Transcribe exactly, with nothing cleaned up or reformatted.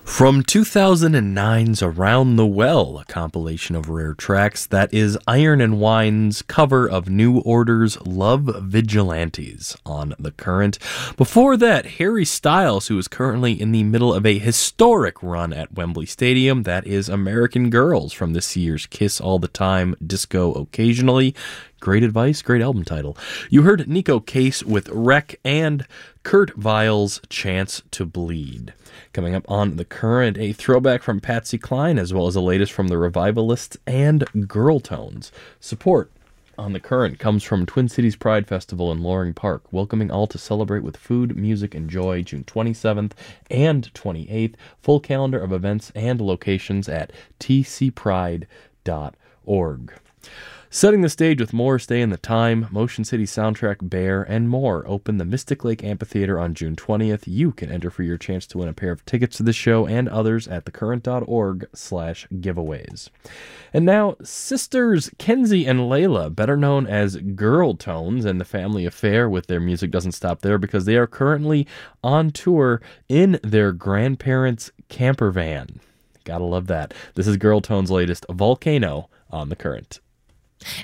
From two thousand nine's Around the Well, a compilation of rare tracks, that is Iron and Wine's cover of New Order's Love Vigilantes on The Current. Before that, Harry Styles, who is currently in the middle of a historic run at Wembley Stadium, that is American Girls from this year's Kiss All the Time, Disco Occasionally. Great advice, great album title. You heard Nico Case with Wreck and Kurt Weill's Chance to Bleed. Coming up on The Current, a throwback from Patsy Cline, as well as the latest from the Revivalists and Girl Tones. Support on The Current comes from Twin Cities Pride Festival in Loring Park, welcoming all to celebrate with food, music, and joy June twenty-seventh and twenty-eighth. Full calendar of events and locations at t c pride dot org. Setting the stage with more Stay in the Time, Motion City Soundtrack, Bear, and more open the Mystic Lake Amphitheater on June twentieth. You can enter for your chance to win a pair of tickets to the show and others at thecurrent.org slash giveaways. And now, sisters Kenzie and Layla, better known as Girl Tones and the Family Affair with their Music Doesn't Stop There, because they are currently on tour in their grandparents' camper van. Gotta love that. This is Girl Tones' latest Volcano on The Current.